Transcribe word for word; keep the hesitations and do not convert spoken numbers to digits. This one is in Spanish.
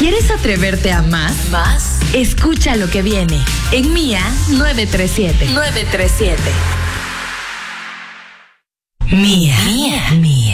¿Quieres atreverte a más? Más. Escucha lo que viene en Mía nueve tres siete. nueve tres siete. Mía. Mía. Mía.